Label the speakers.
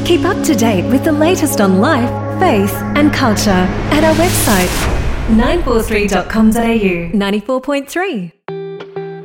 Speaker 1: Keep up to date with the latest on life, faith and culture at our website 943.com.au 94.3.